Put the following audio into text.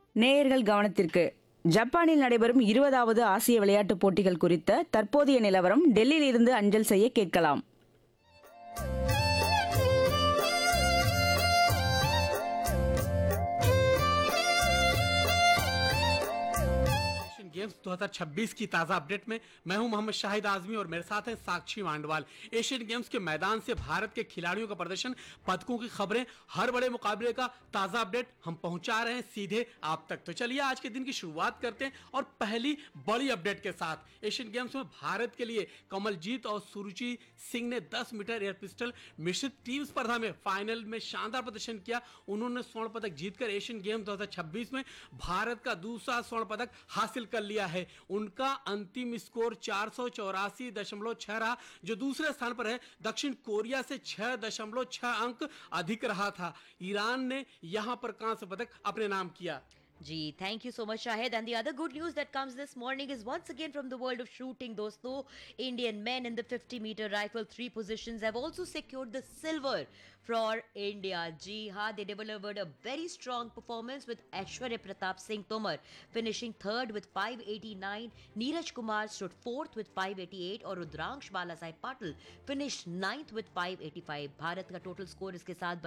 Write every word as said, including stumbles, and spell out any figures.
நேயர்கள் கவனத்திற்கு ஜப்பானில் நடைபெறும் இருபதாவது ஆசிய விளையாட்டுப் போட்டிகள் குறித்த தற்போதைய நிலவரம் டெல்லியில் இருந்து அஞ்சல் செய்ய கேட்கலாம். गेम्स दो हज़ार छब्बीस की ताज़ा अपडेट में मैं हूं मोहम्मद शाहिद आजमी और मेरे साथ हैं साक्षी मांडवाल। एशियन गेम्स के मैदान से भारत के खिलाड़ियों का प्रदर्शन, पदकों की खबरें, हर बड़े मुकाबले का ताज़ा अपडेट हम पहुंचा रहे हैं सीधे आप तक। तो चलिए आज के दिन की शुरुआत करते हैं और पहली बड़ी अपडेट के साथ। एशियन गेम्स में भारत के लिए कमलजीत और सुरुचि सिंह ने दस मीटर एयर पिस्टल मिश्रित टीम स्पर्धा में फाइनल में शानदार प्रदर्शन किया। उन्होंने स्वर्ण पदक जीतकर एशियन गेम्स दो हज़ार छब्बीस में भारत का दूसरा स्वर्ण पदक हासिल कर लिया है। उनका अंतिम स्कोर चार सौ चौरासी दशमलव छह रहा, जो दूसरे स्थान पर है। दक्षिण कोरिया से छह दशमलव छह अंक अधिक रहा था। ईरान ने यहां पर कांस्य पदक अपने नाम किया। Gee, thank you so much, Shahid. And the other good news that comes this morning is once again from the world of shooting, dosto. Indian men in the fifty meter rifle three positions have also secured the silver for India. Gee, ha, they delivered a very strong performance with Aishwarya Pratap Singh Tomar finishing third with five eighty-nine. Neeraj Kumar stood fourth with five eighty-eight और Rudransh Balasaheb Patil finished ninth with five eighty-five. Bharat का total score इसके साथ